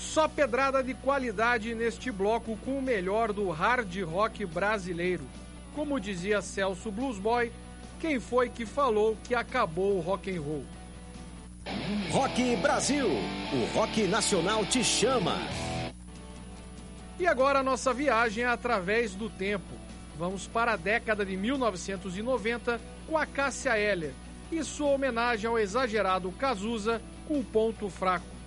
Só pedrada de qualidade neste bloco com o melhor do hard rock brasileiro. Como dizia Celso Bluesboy, quem foi que falou que acabou o rock and roll? Rock Brasil, o rock nacional te chama. E agora a nossa viagem é através do tempo. Vamos para a década de 1990 com a Cássia Eller e sua homenagem ao exagerado Cazuza com Ponto Fraco.